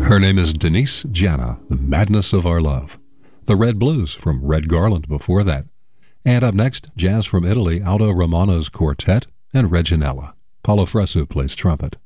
Her name is Denise Jana, The Madness of Our Love. The Red Blues from Red Garland before that. And up next, jazz from Italy, Aldo Romano's Quartet and Reginella. Paulo Fresu plays trumpet.